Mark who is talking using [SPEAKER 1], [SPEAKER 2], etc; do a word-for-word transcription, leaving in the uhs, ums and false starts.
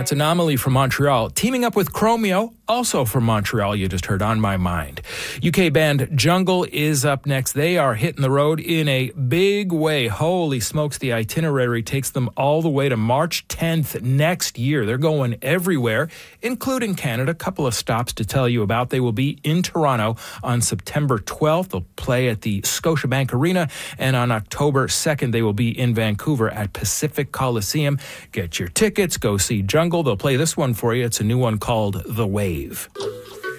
[SPEAKER 1] That's Anomaly from Montreal. Teaming up with Chromeo, also from Montreal, you just heard On My Mind. U K band Jungle is up next. They are hitting the road in a big way. Holy smokes, the itinerary takes them all the way to March tenth next year. They're going everywhere, including Canada. A couple of stops to tell you about. They will be in Toronto on September twelfth. They'll play at the Scotiabank Arena, and on October second, they will be in Vancouver at Pacific Coliseum. Get your tickets, go see Jungle. They'll play this one for you. It's a new one called The Wave.